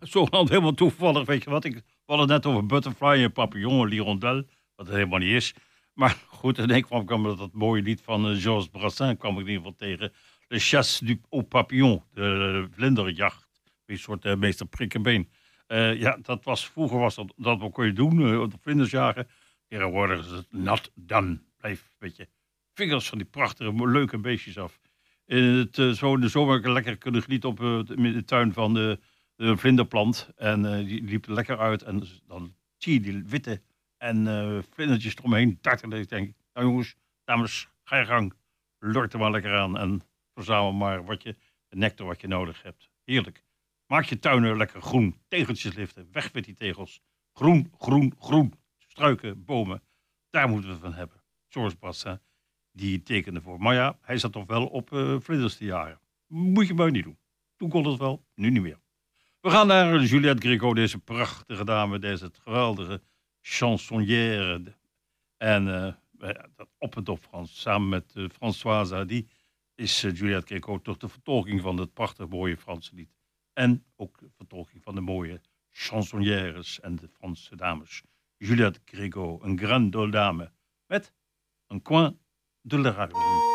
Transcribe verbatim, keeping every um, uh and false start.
zo helemaal toevallig, weet je wat. Ik, we hadden het net over Butterfly en Papillon, l'Hirondelle, wat het helemaal niet is. Maar goed, in één kwam ik dat, dat mooie lied van uh, Georges Brassens, kwam ik in ieder geval tegen. Le chasse du au papillon, de vlinderjacht. Een soort uh, meester prikkenbeen. Uh, ja, dat was, vroeger was dat, dat wat kon je doen, uh, op de vlinders jagen. Tegenwoordig is het not done. Blijf een beetje vingers van die prachtige, leuke beestjes af. In het, uh, zo in de zomer lekker kunnen genieten op uh, in de tuin van de, de vlinderplant. En uh, die liep er lekker uit. En dus, dan zie je die witte en uh, vlindertjes eromheen dartelen. Ik denk, nou jongens, dames, ga je gang. Lort er maar lekker aan en verzamel maar wat je, de nectar wat je nodig hebt. Heerlijk. Maak je tuinen lekker groen. Tegeltjes liften. Weg met die tegels. Groen, groen, groen. Struiken, bomen. Daar moeten we het van hebben. Georges Brassens, die tekende voor. Maar ja, hij zat toch wel op uh, vlinders te jagen. Moet je maar niet doen. Toen kon het wel, nu niet meer. We gaan naar Juliette Gréco, deze prachtige dame. Deze geweldige chansonnière. En uh, dat op en top Frans. Samen met uh, Françoise Hardy is uh, Juliette Gréco toch de vertolking van het prachtig mooie Franse lied. En ook de vertolking van de mooie chansonnières en de Franse dames. Juliette Gréco, een grande dame met een coin de la rue.